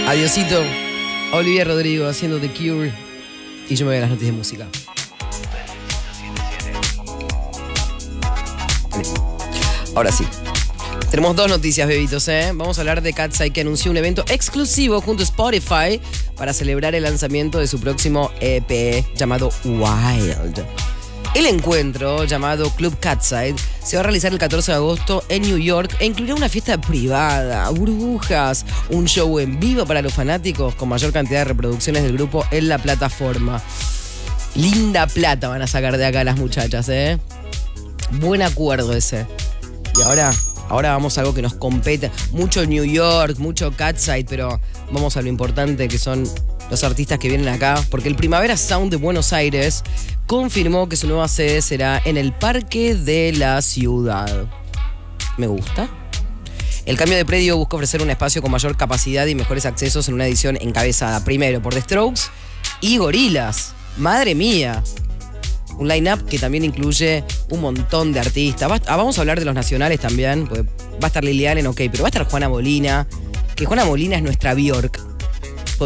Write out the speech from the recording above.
Adiosito. Olivia Rodrigo haciendo The Cure. Y yo me voy a las noticias de música. Ahora sí. Tenemos dos noticias, bebitos, ¿eh? Vamos a hablar de Katseye, que anunció un evento exclusivo junto a Spotify para celebrar el lanzamiento de su próximo EP llamado Wild. El encuentro, llamado Club Katseye, se va a realizar el 14 de agosto en New York e incluirá una fiesta privada, burbujas, un show en vivo para los fanáticos con mayor cantidad de reproducciones del grupo en la plataforma. Linda plata van a sacar de acá las muchachas, ¿eh? Buen acuerdo ese. Y ahora vamos a algo que nos compete. Mucho New York, mucho Katseye, pero vamos a lo importante que son los artistas que vienen acá. Porque el Primavera Sound de Buenos Aires confirmó que su nueva sede será en el Parque de la Ciudad. Me gusta. El cambio de predio busca ofrecer un espacio con mayor capacidad y mejores accesos en una edición encabezada primero por The Strokes y Gorillaz. ¡Madre mía! Un line-up que también incluye un montón de artistas. Vamos a hablar de los nacionales también, porque va a estar Lily Allen, ok, pero va a estar Juana Molina, que Juana Molina es nuestra Bjork.